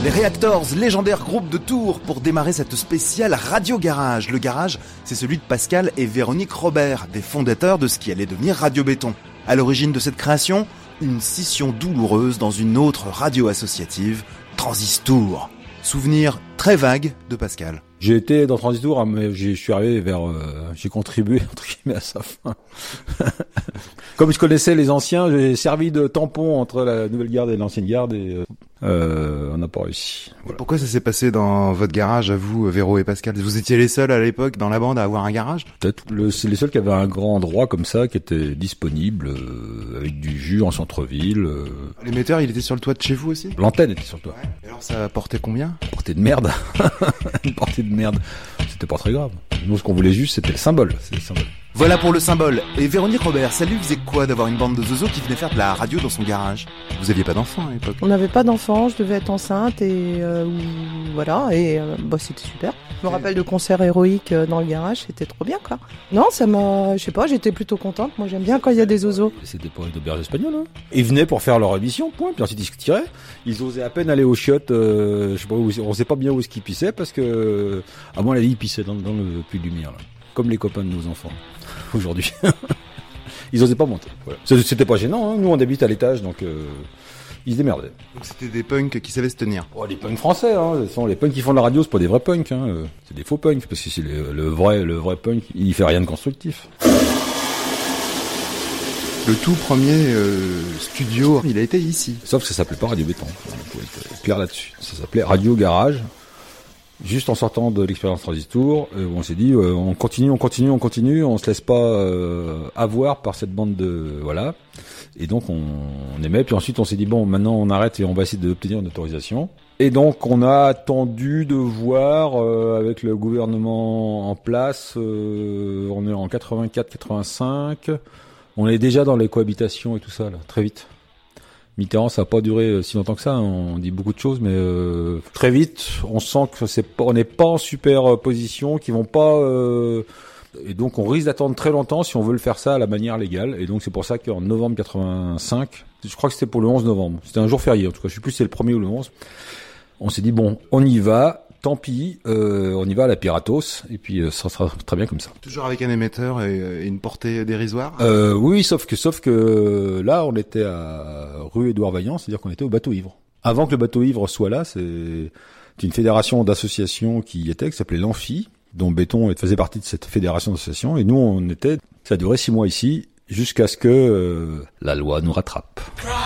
Les Reactors, légendaire groupe de Tours, pour démarrer cette spéciale Radio Garage. Le garage, c'est celui de Pascal et Véronique Robert, des fondateurs de ce qui allait devenir Radio Béton. À l'origine de cette création, une scission douloureuse dans une autre radio associative, Transistor. Souvenir très vague de Pascal. J'ai été dans Transistor, mais je suis arrivé j'ai contribué entre guillemets à sa fin. Comme je connaissais les anciens, j'ai servi de tampon entre la nouvelle garde et l'ancienne garde et on n'a pas réussi. Voilà. Pourquoi ça s'est passé dans votre garage à vous, Véro et Pascal? Vous étiez les seuls à l'époque dans la bande à avoir un garage? Peut-être. C'est les seuls qui avaient un grand endroit comme ça, qui était disponible, avec du jus en centre-ville. L'émetteur, il était sur le toit de chez vous aussi? L'antenne était sur le toit. Ouais. Et alors ça portait combien? Portée de merde. Une portée de merde. C'était pas très grave. Nous, ce qu'on voulait juste, c'était le symbole. C'est le symbole. Voilà pour le symbole. Et Véronique Robert, ça lui faisait quoi d'avoir une bande de zozos qui venait faire de la radio dans son garage? Vous aviez pas d'enfants à l'époque? On n'avait pas d'enfants, je devais être enceinte et voilà, et c'était super. Je me rappelle de concerts héroïques dans le garage, c'était trop bien quoi. Non, je sais pas, j'étais plutôt contente. Moi j'aime bien quand il y a des zozos. C'était pas une auberge espagnole, hein. Ils venaient pour faire leur émission, point. Puis ensuite ils se tiraient. Ils osaient à peine aller aux chiottes. Je sais pas où, on sait pas bien où est-ce qu'ils pissaient parce que, à moi la vie ils pissaient dans le puits de lumière là. Comme les copains de nos enfants aujourd'hui. Ils osaient pas monter. Voilà. C'était pas gênant, hein. Nous on habite à l'étage, donc ils se démerdaient. Donc c'était des punks qui savaient se tenir. Oh, les punks français, hein. Les punks qui font de la radio, c'est pas des vrais punks, hein. C'est des faux punks, parce que c'est le vrai punk, il fait rien de constructif. Le tout premier studio, il a été ici. Sauf que ça s'appelait pas Radio Béton. Il faut être clair là-dessus. Ça s'appelait Radio Garage. Juste en sortant de l'expérience Transistor, on s'est dit, on continue, on se laisse pas avoir par cette bande de voilà. Et donc on aimait. Puis ensuite on s'est dit bon, maintenant on arrête et on va essayer d'obtenir une autorisation. Et donc on a attendu de voir avec le gouvernement en place. On est en 84-85. On est déjà dans les cohabitations et tout ça là, très vite. Mitterrand, ça n'a pas duré si longtemps que ça. On dit beaucoup de choses, mais très vite, on sent que on n'est pas en super position, qu'ils vont pas. Et donc, on risque d'attendre très longtemps si on veut le faire ça à la manière légale. Et donc, c'est pour ça qu'en novembre 85, je crois que c'était pour le 11 novembre. C'était un jour férié, en tout cas. Je sais plus si c'est le 1er ou le 11. On s'est dit bon, on y va. Tant pis, on y va à la Piratos, et puis ça sera très bien comme ça. Toujours avec un émetteur et une portée dérisoire? Oui, sauf que là, on était à rue Édouard Vaillant, c'est-à-dire qu'on était au Bateau Ivre. Avant que le Bateau Ivre soit là, c'est une fédération d'associations qui s'appelait l'Amphi, dont Béton faisait partie de cette fédération d'associations, et nous, ça a duré 6 mois ici, jusqu'à ce que la loi nous rattrape.